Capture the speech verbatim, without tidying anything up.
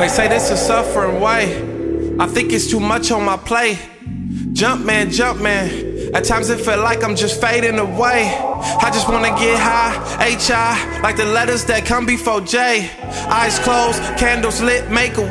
They say this is suffering way. I think it's too much on my plate. Jump man, jump man. At times it feel like I'm just fading away. I just wanna get high, H I, like the letters that come before J. Eyes closed, candles lit, make a